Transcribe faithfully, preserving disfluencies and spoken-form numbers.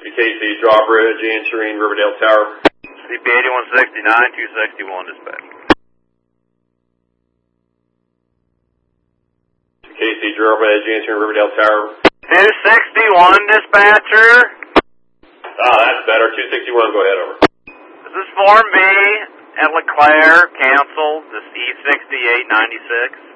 K C Drawbridge, answering Riverdale Tower. C P eighty-one sixty-nine, two sixty-one, dispatch. K C Drawbridge, answering Riverdale Tower. two sixty-one, dispatcher. Ah, that's better. two sixty-one, go ahead, over. This is Form B at LeClaire, cancel, this E sixty-eight ninety-six.